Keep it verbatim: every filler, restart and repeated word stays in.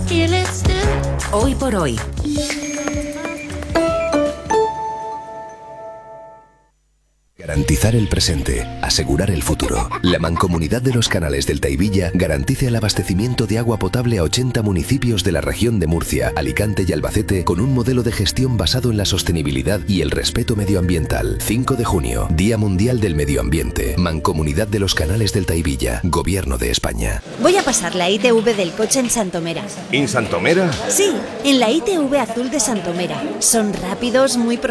Hoy por hoy. Garantizar el presente, asegurar el futuro. La Mancomunidad de los Canales del Taivilla garantiza el abastecimiento de agua potable a ochenta municipios de la región de Murcia, Alicante y Albacete con un modelo de gestión basado en la sostenibilidad y el respeto medioambiental. cinco de junio, Día Mundial del Medio Ambiente. Mancomunidad de los Canales del Taivilla, Gobierno de España. Voy a pasar la I T V del coche en Santomera. ¿En Santomera? Sí, en la I T V azul de Santomera. Son rápidos, muy